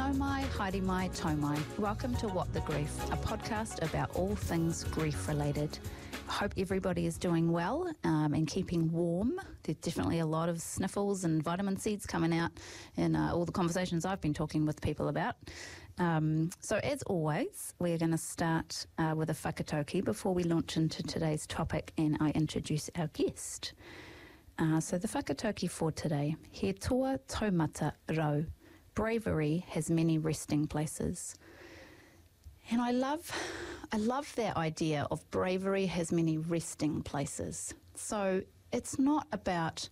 Nau mai, haere mai, tau mai. Welcome to What the Grief, a podcast about all things grief related. I hope everybody is doing well and keeping warm. There's definitely a lot of sniffles and vitamin C's coming out in all the conversations I've been talking with people about. So as always, we're going to start with a whakatauki before we launch into today's topic and I introduce our guest. So the whakatauki for today, he toa taumata rau. Bravery has many resting places. And I love that idea of bravery has many resting places. So it's not about,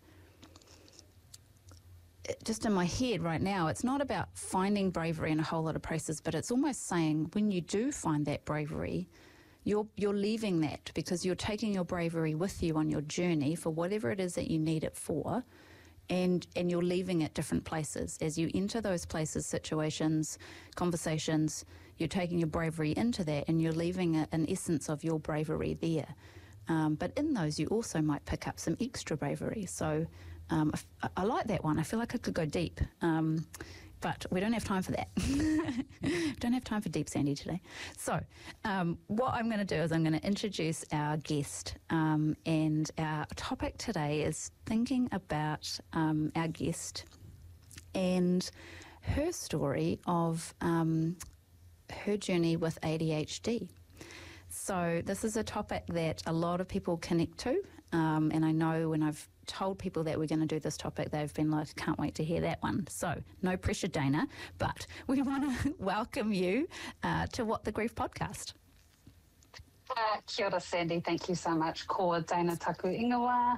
just in my head right now, it's not about finding bravery in a whole lot of places, but it's almost saying when you do find that bravery, you're leaving that because you're taking your bravery with you on your journey for whatever it is that you need it for. And you're leaving it different places. As you enter those places, situations, conversations, you're taking your bravery into that and you're leaving an essence of your bravery there. But in those, you also might pick up some extra bravery. So I like that one. I feel like I could go deep. But we don't have time for that. Don't have time for deep, Sandy, today. So what I'm going to do is I'm going to introduce our guest. And our topic today is thinking about our guest and her story of her journey with ADHD. So this is a topic that a lot of people connect to. And I know when I've told people that we're going to do this topic, they've been like, can't wait to hear that one. So no pressure, Dana, but we want to welcome you to What the Grief podcast. Kia ora, Sandy. Thank you so much. Ko Dana taku ingoa.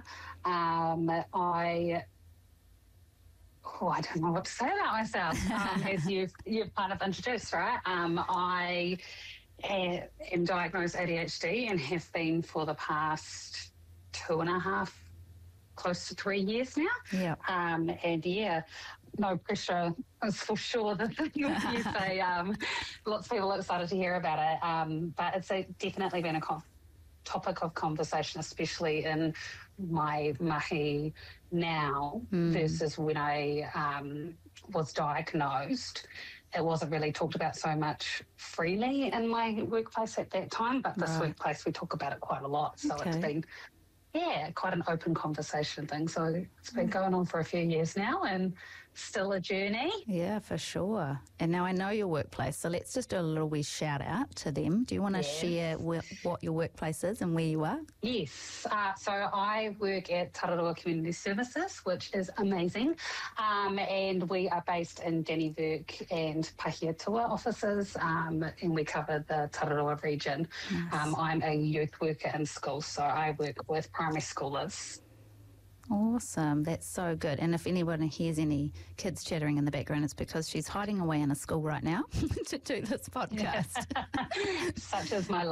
I don't know what to say about myself, as you've kind of introduced, right? I am diagnosed ADHD and have been for the past 2.5, close to 3 years now. Yeah. And yeah, no pressure is for sure the thing you say. Lots of people are excited to hear about it. But it's definitely been a topic of conversation, especially in my mahi now versus when I was diagnosed. It wasn't really talked about so much freely in my workplace at that time, but this workplace we talk about it quite a lot. So It's been quite an open conversation thing. So it's been going on for a few years now and still a journey. Yeah, for sure. And now I know your workplace, so let's just do a little wee shout out to them. Do you want to share what your workplace is and where you are? Yes. So I work at Tararua Community Services, which is amazing. And we are based in Dannevirke and Pahiatua offices, and we cover the Tararua region. Nice. I'm a youth worker in schools, so I work with primary schoolers. Awesome. That's so good. And if anyone hears any kids chattering in the background, it's because she's hiding away in a school right now to do this podcast. Such is my life.